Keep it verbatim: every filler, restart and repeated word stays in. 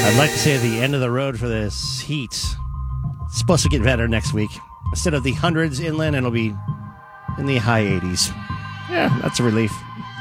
I'd like to say the end of the road for this heat. It's supposed to get better next week. Instead of the hundreds inland, it'll be in the high eighties. Yeah, that's a relief.